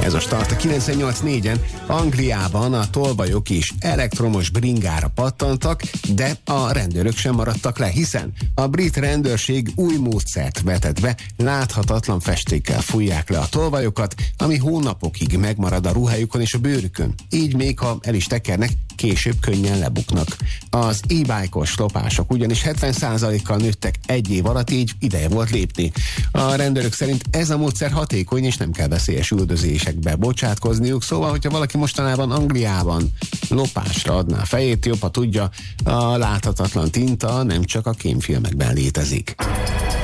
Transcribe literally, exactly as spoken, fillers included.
Ez a start a kilencvennyolc négyen. Angliában a tolvajok is elektromos bringára pattantak, de a rendőrök sem maradtak le, hiszen a brit rendőrség új módszert vetett be, láthatatlan festékkel fújják le a tolvajokat, ami hónapokig megmarad a ruhájukon és a bőrükön. Így még ha el is tekernek, később könnyen lebuknak. Az e-bike-os lopások ugyanis hetven százalékkal nőttek egy év alatt, így ideje volt lépni. A rendőrök szerint ez a módszer hatékony, és nem kell veszélyes üldözésekbe bocsátkozniuk, szóval, hogyha valaki mostanában Angliában lopásra adná fejét, jobb, ha tudja, a láthatatlan tinta nem csak a kémfilmekben létezik.